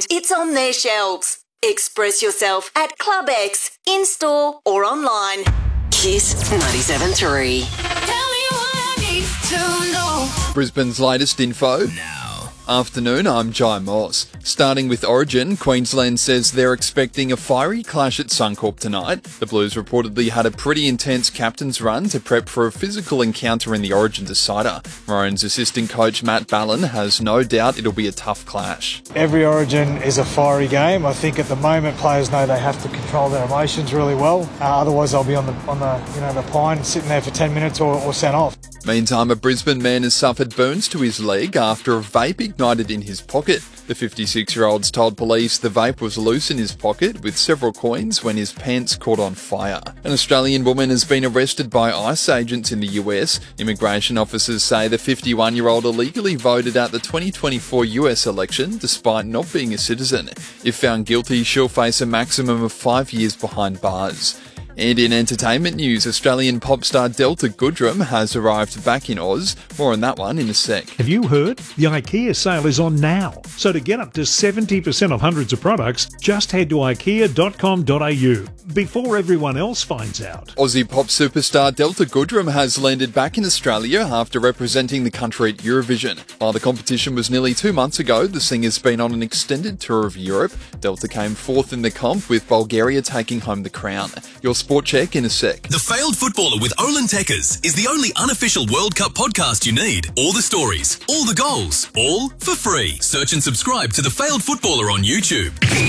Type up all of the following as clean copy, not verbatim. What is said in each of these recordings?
find, it's on their shelves. Express yourself at Club X, in-store or online. Kiss 97.3. Tell me what I need to know. Brisbane's latest info. Afternoon, I'm Jai Moss. Starting with Origin, Queensland says they're expecting a fiery clash at Suncorp tonight. The Blues reportedly had a pretty intense captain's run to prep for a physical encounter in the Origin decider. Maroons assistant coach Matt Ballin has no doubt it'll be a tough clash. Every Origin is a fiery game. I think at the moment players know they have to control their emotions really well. Otherwise they'll be on the pine sitting there for 10 minutes or sent off. Meantime, a Brisbane man has suffered burns to his leg after a vape ignited in his pocket. The 56-year-old's told police the vape was loose in his pocket with several coins when his pants caught on fire. An Australian woman has been arrested by ICE agents in the US. Immigration officers say the 51-year-old illegally voted at the 2024 US election despite not being a citizen. If found guilty, she'll face a maximum of 5 years behind bars. And in entertainment news, Australian pop star Delta Goodrem has arrived back in Oz. More on that one in a sec. Have you heard? The IKEA sale is on now. So to get up to 70% off hundreds of products, just head to ikea.com.au before everyone else finds out. Aussie pop superstar Delta Goodrem has landed back in Australia after representing the country at Eurovision. While the competition was nearly 2 months ago, the singer's been on an extended tour of Europe. Delta came fourth in the comp, with Bulgaria taking home the crown. Your sport check in a sec. The Failed Footballer with Olin Tekkers is the only unofficial World Cup podcast you need. All the stories, all the goals, all for free. Search and subscribe to The Failed Footballer on YouTube.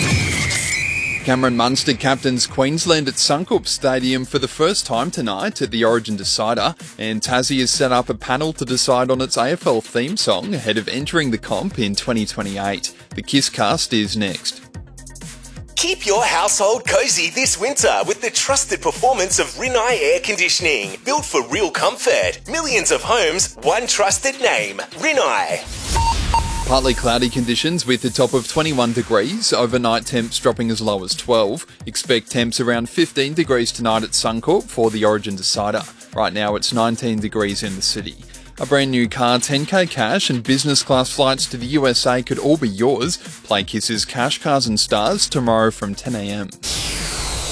Cameron Munster captains Queensland at Suncorp Stadium for the first time tonight at the Origin decider, and Tassie has set up a panel to decide on its AFL theme song ahead of entering the comp in 2028. The Kiss Cast is next. Keep your household cozy this winter with the trusted performance of Rinnai Air Conditioning. Built for real comfort. Millions of homes, one trusted name. Rinnai. Partly cloudy conditions with a top of 21 degrees, overnight temps dropping as low as 12. Expect temps around 15 degrees tonight at Suncorp for the Origin decider. Right now it's 19 degrees in the city. A brand new car, 10k cash and business class flights to the USA could all be yours. Play Kiss's Cash, Cars and Stars tomorrow from 10 a.m.